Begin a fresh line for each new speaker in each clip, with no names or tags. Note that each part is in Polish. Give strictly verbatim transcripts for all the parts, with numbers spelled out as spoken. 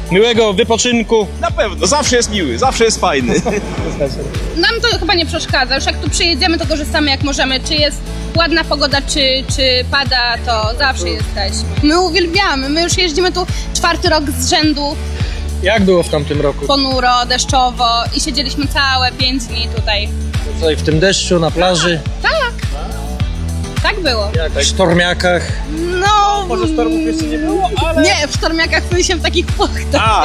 miłego wypoczynku.
Na pewno, zawsze jest miły, zawsze jest fajny.
Nam to chyba nie przeszkadza. Już jak tu przyjedziemy, to korzystamy jak możemy. Czy jest ładna pogoda, czy, czy pada, to zawsze jesteśmy. My uwielbiamy. My już jeździmy tu czwarty rok z rzędu.
Jak było w tamtym roku?
Ponuro, deszczowo i siedzieliśmy całe pięć dni tutaj.
Tutaj w tym deszczu, na plaży,
Tak. Tak było.
jak w sztormiakach.
No...
Może sztormów jeszcze nie było, ale...
Nie, w sztormiakach w sensie w takich płachtach.
A,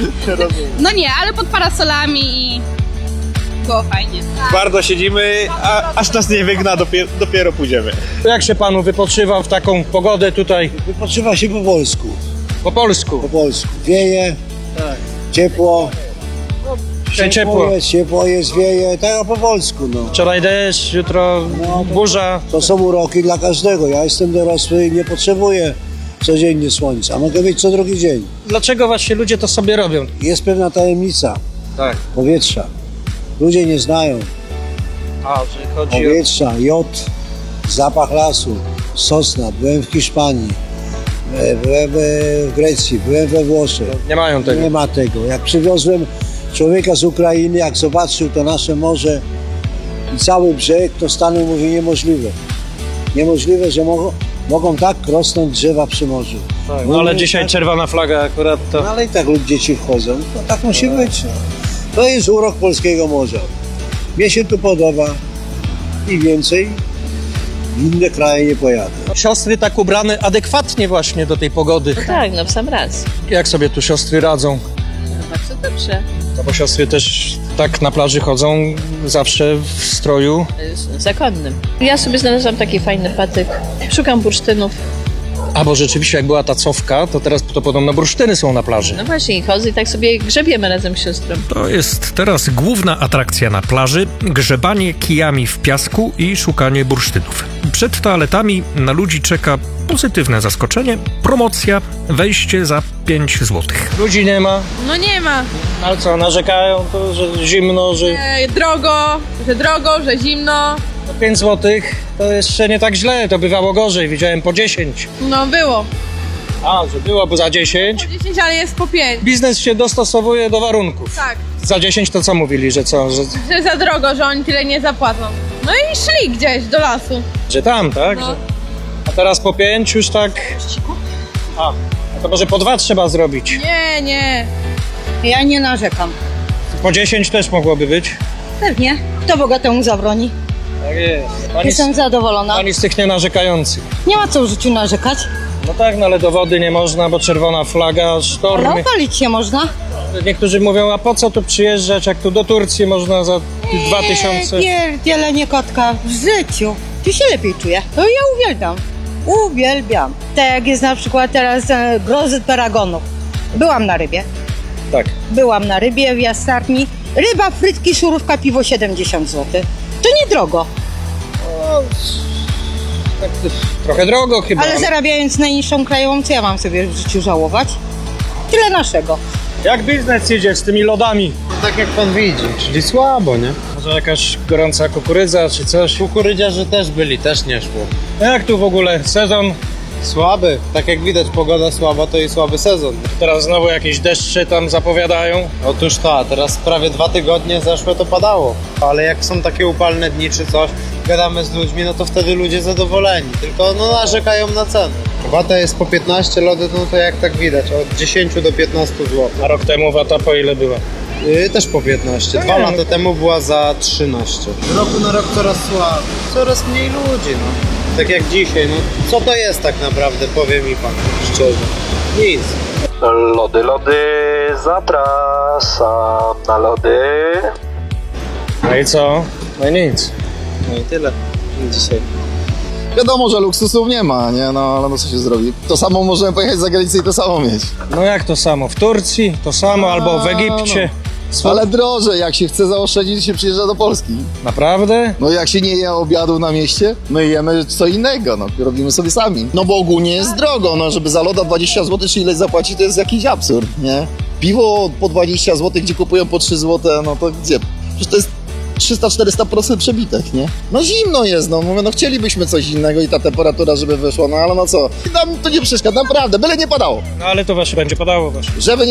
No nie, ale pod parasolami i było fajnie.
twardo siedzimy, a, aż nas nie wygna, dopiero, dopiero pójdziemy.
Jak się panu wypoczywa w taką pogodę tutaj
Wypoczywa się po polsku,
po polsku?
po polsku. Wieje,
Tak.
ciepło,
Dzisiaj ciepło.
jest, ciepło jest, wieje, tak po polsku, no.
Wczoraj deszcz, jutro
No, to-
burza.
To są uroki dla każdego. Ja jestem dorosły i nie potrzebuję codziennie słońca. Mogę mieć co drugi dzień.
Dlaczego właśnie ludzie to sobie robią?
Jest pewna tajemnica
Tak.
powietrza. Ludzie nie znają
A, że chodzi o...
powietrza, jod, zapach lasu, sosna. Byłem w Hiszpanii, e, byłem e, w Grecji, byłem we Włoszech.
Nie mają tego.
Nie ma tego. Jak przywiozłem człowieka z Ukrainy, jak zobaczył to nasze morze i cały brzeg, to stanął, mówi, niemożliwe. Niemożliwe, że mogą, mogą tak rosnąć drzewa przy morzu.
Tak,
No
no ale
i
dzisiaj
tak-
czerwona flaga akurat to...
No ale i tak ludzie dzieci wchodzą. No tak musi być. No. To jest urok polskiego morza. Mnie się tu podoba i więcej w inne kraje nie pojadę.
Siostry tak ubrane adekwatnie właśnie do tej pogody.
Tak, no w sam raz.
Jak sobie tu siostry radzą?
Bardzo dobrze.
No bo siostry też tak na plaży chodzą zawsze w stroju.
Z- Zakonnym. Ja sobie znalazłam taki fajny patyk. Szukam bursztynów.
A bo rzeczywiście jak była ta cofka, to teraz to podobno bursztyny są na plaży.
No właśnie, i chodzę i tak sobie grzebiemy razem z siostrą.
To jest teraz główna atrakcja na plaży, grzebanie kijami w piasku i szukanie bursztynów. Przed toaletami na ludzi czeka pozytywne zaskoczenie, promocja, wejście za pięć złotych.
Ludzi nie ma,
No nie ma.
ale co, narzekają to, że zimno, że
E, drogo, że drogo, że zimno.
pięć złotych to jeszcze nie tak źle, to bywało gorzej, widziałem po dziesięć.
No było.
A, że byłoby za dziesięć.
dziesięć, ale jest po pięć.
Biznes się dostosowuje do warunków.
Tak.
Za dziesięć to co mówili, że co, że,
Że za drogo, że oni tyle nie zapłacą. No i szli gdzieś do lasu.
że tam, tak?
No.
Że, a teraz po pięć już tak... A, a to może po dwa trzeba zrobić.
Nie, nie.
Ja nie narzekam.
Po dziesięć też mogłoby być.
Pewnie. Kto bogatemu zabroni?
Tak jest. Pani,
Jestem
z,
zadowolona.
pani z tych nienarzekających.
Nie ma co w życiu narzekać.
No tak, no ale do wody nie można, bo czerwona flaga,
Ale
sztormy.
opalić się można.
Niektórzy mówią, a po co tu przyjeżdżać, jak tu do Turcji można za dwa tysiące.
Pierdzielenie kotka w życiu. Tu się lepiej czuję. To ja uwielbiam. Uwielbiam. Tak jak jest na przykład teraz e, grozy paragonów. Byłam na rybie.
Tak.
Byłam na rybie w jastarni. Ryba, frytki, szurówka, piwo siedemdziesiąt złotych. To niedrogo.
Tak, trochę drogo chyba.
Ale zarabiając najniższą krajową, co ja mam sobie w życiu żałować? Tyle naszego.
Jak biznes idzie z tymi lodami?
Tak jak pan widzi, czyli słabo, nie?
Może jakaś gorąca kukurydza czy coś?
Kukurydziarze też byli, też nie szło.
Jak tu w ogóle sezon?
Słaby, tak jak widać pogoda słaba, to i słaby sezon.
Teraz znowu jakieś deszcze tam zapowiadają.
Otóż to, teraz prawie dwa tygodnie zeszłe to padało. Ale jak są takie upalne dni czy coś, gadamy z ludźmi, no to wtedy ludzie zadowoleni. Tylko no narzekają na cenę. Wata jest po piętnaście, lody no to jak tak widać, od dziesięć do piętnastu złotych.
A rok temu wata po ile była?
Yy, też po piętnaście. Dwa
Nie,
lata
no.
temu była za trzynaście. Z roku na rok coraz słabiej. Coraz mniej ludzi, no. Tak jak dzisiaj, no. Co to jest tak naprawdę, powie mi pan szczerze. Nic.
Lody, lody, zapraszam na lody.
No i co? No i nic.
No i tyle dzisiaj.
Wiadomo, że luksusów nie ma, nie? No ale no co się zrobi? To samo możemy pojechać za granicę i to samo mieć.
No jak to samo? W Turcji to samo, albo w Egipcie. Co?
Ale drożej, jak się chce zaoszczędzić, się przyjeżdża do Polski.
Naprawdę?
No jak się nie je obiadu na mieście, my jemy co innego, no robimy sobie sami. No bo ogólnie jest drogo, no żeby za loda dwadzieścia złotych czy ileś zapłacić, to jest jakiś absurd, nie? Piwo po dwadzieścia złotych, gdzie kupują po trzy złote, no to gdzie? Przecież to jest trzysta czterysta procent przebitek, nie? No zimno jest, no mówię, no chcielibyśmy coś innego i ta temperatura, żeby wyszła, no ale no co? Nam to nie przeszkadza, naprawdę, byle nie padało.
No ale to właśnie będzie padało właśnie.
Żeby nie